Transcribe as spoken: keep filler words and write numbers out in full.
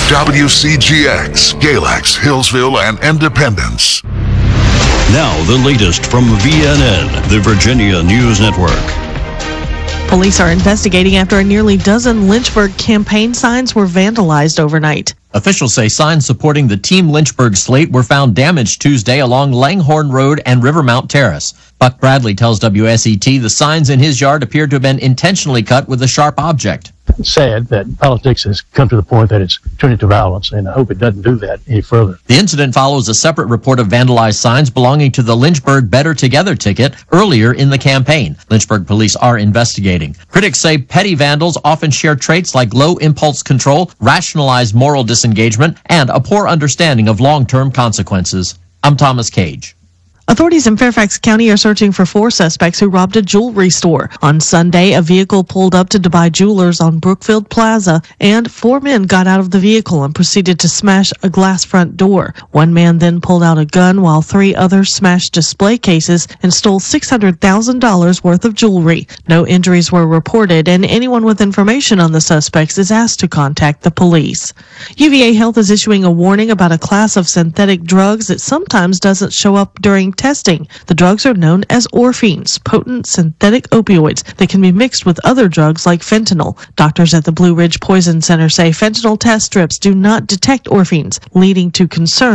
W C G X, Galax, Hillsville, and Independence. Now the latest from V N N, the Virginia News Network. Police are investigating after a nearly dozen Lynchburg campaign signs were vandalized overnight. Officials say signs supporting the Team Lynchburg slate were found damaged Tuesday along Langhorne Road and Rivermount Terrace. Buck Bradley tells W S E T the signs in his yard appeared to have been intentionally cut with a sharp object. It's sad that politics has come to the point that it's turned into violence, and I hope it doesn't do that any further. The incident follows a separate report of vandalized signs belonging to the Lynchburg Better Together ticket earlier in the campaign. Lynchburg police are investigating. Critics say petty vandals often share traits like low impulse control, rationalized moral disengagement, and a poor understanding of long-term consequences. I'm Thomas Cage. Authorities in Fairfax County are searching for four suspects who robbed a jewelry store. On Sunday, a vehicle pulled up to Dubai Jewelers on Brookfield Plaza, and four men got out of the vehicle and proceeded to smash a glass front door. One man then pulled out a gun while three others smashed display cases and stole six hundred thousand dollars worth of jewelry. No injuries were reported, and anyone with information on the suspects is asked to contact the police. U V A Health is issuing a warning about a class of synthetic drugs that sometimes doesn't show up during testing. The drugs are known as orphines, potent synthetic opioids that can be mixed with other drugs like fentanyl. Doctors at the Blue Ridge Poison Center say fentanyl test strips do not detect orphines, leading to concern